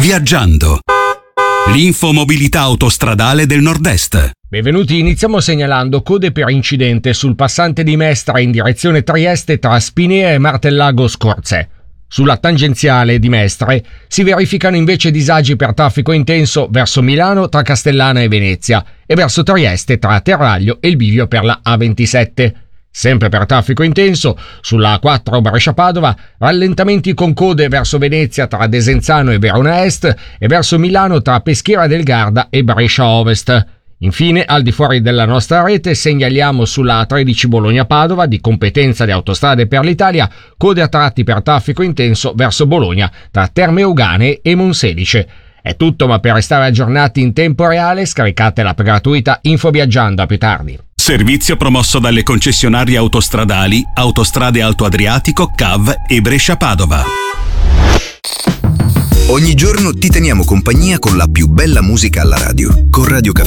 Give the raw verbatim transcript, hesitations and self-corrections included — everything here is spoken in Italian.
Viaggiando. L'infomobilità autostradale del Nord-Est. Benvenuti, iniziamo segnalando code per incidente sul passante di Mestre in direzione Trieste tra Spinea e Martellago Scorzè. Sulla tangenziale di Mestre si verificano invece disagi per traffico intenso verso Milano tra Castellana e Venezia e verso Trieste tra Terraglio e il bivio per la A ventisette. Sempre per traffico intenso, sulla A quattro Brescia-Padova, rallentamenti con code verso Venezia tra Desenzano e Verona Est e verso Milano tra Peschiera del Garda e Brescia Ovest. Infine, al di fuori della nostra rete, segnaliamo sulla A tredici Bologna-Padova, di competenza di Autostrade per l'Italia, code a tratti per traffico intenso verso Bologna tra Terme Euganee e Monselice. È tutto, ma per restare aggiornati in tempo reale scaricate l'app gratuita Info Viaggiando. A più tardi. Servizio promosso dalle concessionarie autostradali Autostrade Alto Adriatico, C A V e Brescia-Padova. Ogni giorno ti teniamo compagnia con la più bella musica alla radio. Con Radio Caffè